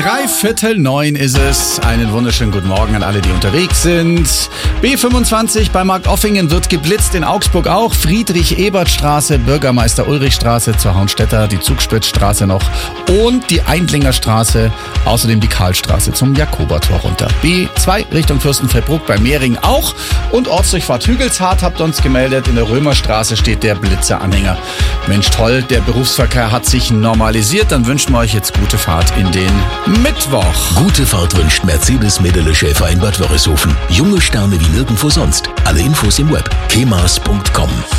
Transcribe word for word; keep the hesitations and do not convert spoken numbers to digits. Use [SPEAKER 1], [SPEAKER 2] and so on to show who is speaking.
[SPEAKER 1] Drei Viertel neun ist es. Einen wunderschönen guten Morgen an alle, die unterwegs sind. B fünfundzwanzig bei Marktoffingen wird geblitzt, in Augsburg auch. Friedrich-Ebert-Straße, Bürgermeister-Ulrich-Straße zur Hauenstädter, die Zugspitzstraße noch und die Eindlinger Straße, außerdem die Karlstraße zum Jakobertor runter. B zwei Richtung Fürstenfeldbruck bei Mehring auch und Ortsdurchfahrt Hügelshart habt uns gemeldet. In der Römerstraße steht der Blitzeranhänger. Mensch, toll, der Berufsverkehr hat sich normalisiert. Dann wünschen wir euch jetzt gute Fahrt in den Mittwoch.
[SPEAKER 2] Gute Fahrt wünscht Mercedes-Medele-Schäfer in Bad Wörishofen. Junge Sterne wie nirgendwo sonst. Alle Infos im Web. kemas punkt com